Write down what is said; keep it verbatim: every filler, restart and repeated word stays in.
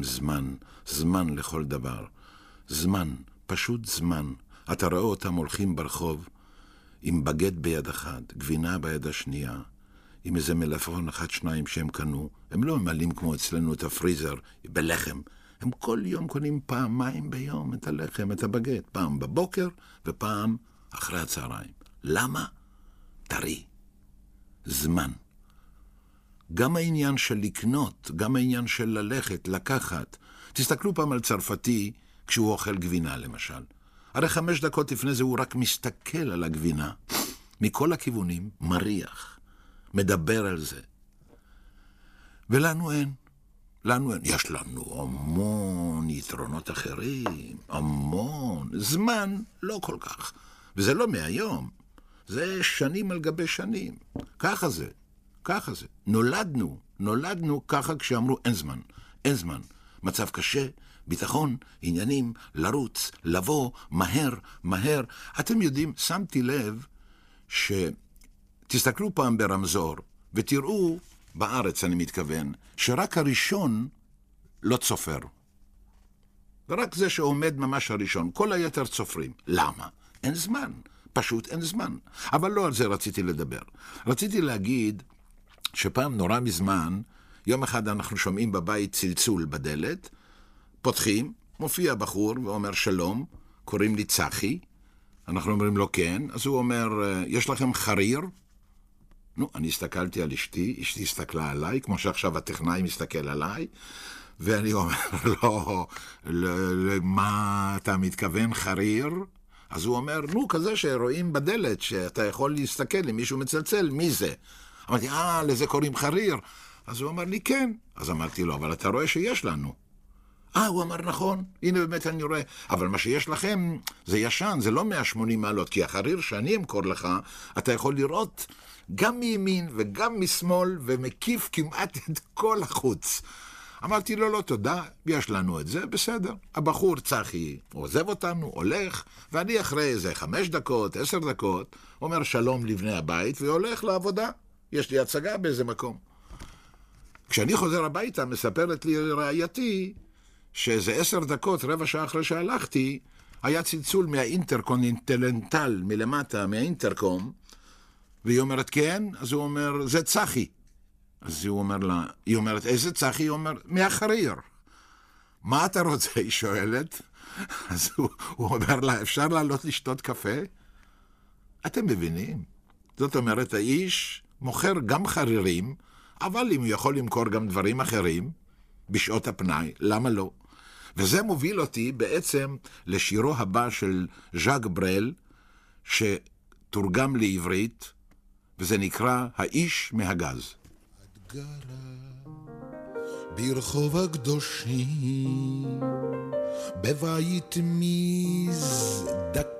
זמן, זמן לכל דבר. זמן, פשוט זמן. אתה רואה אותם הולכים ברחוב, עם בגד ביד אחת, גבינה ביד השנייה, עם איזה מלפפון אחת שניים שהם קנו. הם לא ממלאים כמו אצלנו את הפריזר בלחם. הם כל יום קונים פעמיים ביום את הלחם, את הבגד. פעם בבוקר ופעם אחרי הצהריים. למה? טרי. זמן. גם העניין של לקנות, גם העניין של ללכת, לקחת. תסתכלו פעם על צרפתי כשהוא אוכל גבינה למשל. הרי חמש דקות לפני זה הוא רק מסתכל על הגבינה, מכל הכיוונים, מריח, מדבר על זה. ולנו אין. לנו אין. יש לנו המון יתרונות אחרים, המון. זמן לא כל כך. וזה לא מהיום. זה שנים על גבי שנים. ככה זה. ככה זה. נולדנו. נולדנו ככה כשאמרו אין זמן. אין זמן. מצב קשה. ביטחון, עניינים, לרוץ, לבוא, מהר, מהר. אתם יודעים, שמתי לב שתסתכלו פעם ברמזור, ותראו, בארץ אני מתכוון, שרק הראשון לא צופר. ורק זה שעומד ממש הראשון, כל היתר צופרים. למה? אין זמן. פשוט אין זמן. אבל לא על זה רציתי לדבר. רציתי להגיד שפעם נורא מזמן, יום אחד אנחנו שומעים בבית צלצול בדלת, פותחים, מופיע בחור ואומר שלום, קוראים לי צחי, אנחנו אומרים לו כן, אז הוא אומר, יש לכם חריר? נו, אני הסתכלתי על אשתי, אשתי הסתכלה עליי, כמו שעכשיו הטכנאי מסתכל עליי, ואני אומר לו, למה אתה מתכוון חריר? אז הוא אומר, נו, כזה שרואים בדלת, שאתה יכול להסתכל אם מישהו מצלצל, מי זה? אמרתי, אה, לזה קוראים חריר. אז הוא אמר לי, כן. אז אמרתי לו, אבל אתה רואה שיש לנו. אה, הוא אמר, נכון, הנה באמת אני רואה, אבל מה שיש לכם זה ישן, זה לא מאה ושמונים מעלות, כי החריר שאני אמכור לך, אתה יכול לראות גם מימין וגם משמאל, ומקיף כמעט את כל החוץ. אמרתי לו, לא, תודה, יש לנו את זה, בסדר. הבחור צחי עוזב אותנו, הולך, ואני אחרי איזה חמש דקות, עשר דקות, אומר שלום לבני הבית, והולך לעבודה. יש לי הצגה באיזה מקום. כשאני חוזר הביתה, מספרת לי רעייתי, שאיזה עשר דקות, רבע שעה אחרי שהלכתי, היה צלצול מהאינטרקונטיננטל, מלמטה, מהאינטרקום, והיא אומרת, כן? אז הוא אומר, זה צחי. אז הוא אומר לה, היא אומרת, איזה צחי? היא אומרת, מהחריר. מה אתה רוצה? היא שואלת. אז הוא, הוא אומר לה, אפשר לעלות לשתות קפה? אתם מבינים? זאת אומרת, האיש מוכר גם חרירים, אבל אם הוא יכול למכור גם דברים אחרים, בשעות הפנאי, למה לא? וזה מוביל אותי בעצם לשירו הבא של ז'אק ברל, שתורגם לעברית, וזה נקרא האיש מהגז. את גרה ברחוב הקדושים, בבית מזדק